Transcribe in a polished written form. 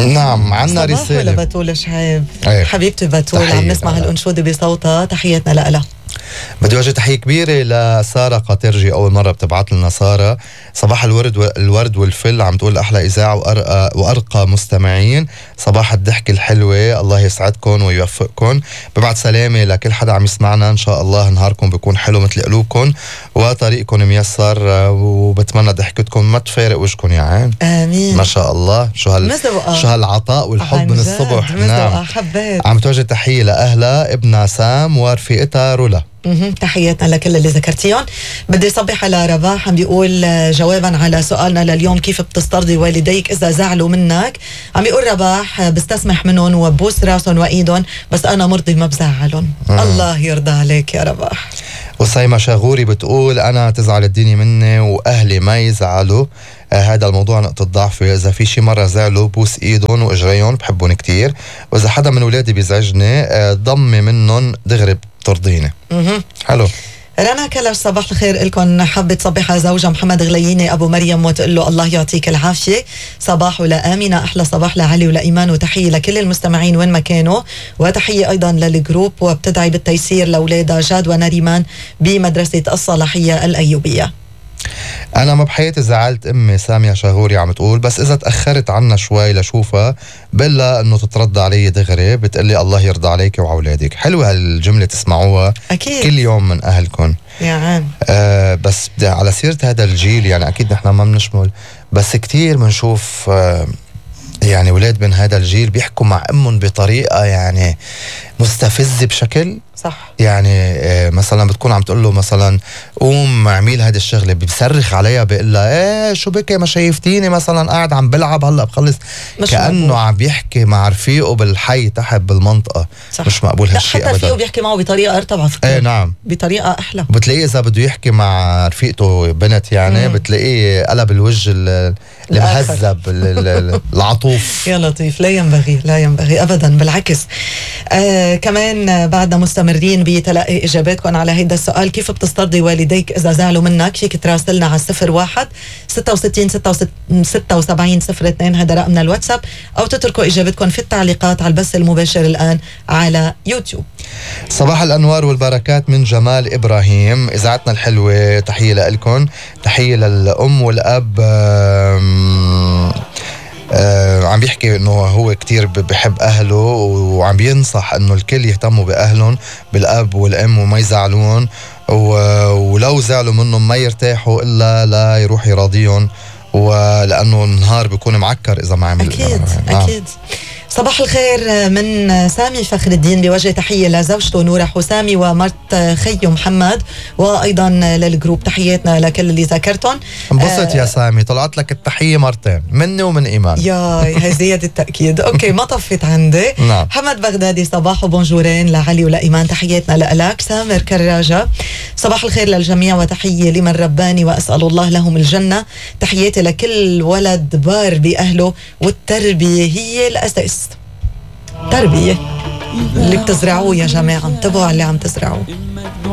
نعم عنا رسالة لبتول شعيب. أيه. حبيبتي بتول عم نسمع هالأنشودة بصوتها، تحياتنا لها. بدي وجه تحية كبيرة لسارة قاترجي، أول مرة بتبعت لنا سارة. صباح الورد والفل، عم تقول أحلى إذاعة وأرقى مستمعين. صباح الضحك الحلوة، الله يسعدكم ويوفقكم. ببعت سلامة لكل حدا عم يسمعنا، إن شاء الله نهاركم بيكون حلو مثل قلوبكم وطريقكم ميسر، وبتمنى ضحكتكم ما تفارق وجهكم يا عين. آمين. ما شاء الله، شو هالعطاء والحب من الصبح. نعم. حبيت. عم توجه تحية لأهلها، ابنها سام ورفيقتها رولا. تحياتنا لكل اللي ذكرتيهم. بدي صبح على رباح، عم بيقول جوابا على سؤالنا لليوم، كيف بتسترضي والديك إذا زعلوا منك؟ عم بيقول رباح بستسمح منهم وبوس راسهم وإيدهم، بس أنا مرضي ما بزعلهم. الله يرضى عليك يا رباح. وسيمة شاغوري بتقول أنا تزعل الدنيا مني وأهلي ما يزعلوا. هذا الموضوع نقطة ضعف، إذا في شي مرة زعلوا بوس إيدهم وإجريهم، بحبهم كتير، وإذا حدا من ولادي بيزعجني ضمي منهم دغري بترضيني. حلو. رنا كلش صباح الخير إلكن، حابة تصبح زوجها محمد غلييني أبو مريم وتقول له الله يعطيك العافية. صباح لآمنة، أحلى صباح لعلي ولإيمان، وتحية لكل المستمعين وين ما كانوا، وتحية أيضا للجروب، وبتدعي بالتيسير لأولادها جاد ونريمان بمدرسة الصلاحية الأيوبية. أنا ما بحياتي زعلت أمي سامية شاغوري عم تقول، بس إذا تأخرت عنا شوي لشوفها بلا إنه تترضى علي دغري بتقلي الله يرضى عليك وعولادك. حلوة هالجملة تسمعوها أكيد كل يوم من أهلكم يا عام. بس على سيرة هذا الجيل، يعني أكيد نحن ما بنشمل، بس كتير بنشوف يعني ولاد من هذا الجيل بيحكوا مع أمهم بطريقة يعني مستفزة بشكل صح. يعني مثلا بتكون عم تقول له مثلا قوم اعمل هذه الشغله، بيصرخ عليها بيقول لها ايه شو بك ما شايفتيني مثلا قاعد عم بلعب هلا بخلص، كانه عم بيحكي مع رفيقه بالحي تحت بالمنطقه. صح. مش مقبول هالشيء ابدا. حتى رفيقه بيحكي معه بطريقه ارتب. ايه نعم، بطريقه احلى. بتلاقيه اذا بده يحكي مع رفيقته بنت يعني بتلاقيه قلب الوجه المهذب العطوف. يا لطيف، لا ينبغي ابدا، بالعكس. كمان بعدنا مستمرين بتلقي اجاباتكم على هيدا السؤال، كيف بتسترضي والديك اذا زعلوا منك؟ فيك تراسلنا على 01 66 76 02، هذا رقمنا الواتساب، او تتركوا اجابتكم في التعليقات على البث المباشر الان على يوتيوب. صباح الانوار والبركات من جمال ابراهيم، اذاعتنا الحلوه، تحيه لكم، تحيه للام والاب. عم بيحكي انه هو كتير بحب اهله، وعم بينصح انه الكل يهتموا باهلهم بالاب والام وما يزعلون، ولو زعلوا منهم ما يرتاحوا الا لا يروح يراضيهم، ولانه النهار بيكون معكر اذا ما عمل. اكيد. صباح الخير من سامي فخر الدين، بوجه تحية لزوجته نورة حسامي ومرت خيو محمد، وأيضا للجروب. تحياتنا لكل اللي ذكرتهم. انبسط يا سامي، طلعت لك التحية مرتين مني ومن إيمان. ياي هي زيادة التأكيد. أوكي ما طفت عندي. نعم. محمد بغدادي صباح وبونجورين لعلي ولإيمان، تحياتنا لألاك. سامر كراجة صباح الخير للجميع وتحية لمن رباني وأسأل الله لهم الجنة. تحياتي لكل ولد بار بأهله، والتربية هي الأساس. تربية اللي بتزرعوه يا جماعة، انتبهوا على اللي عم تزرعوه.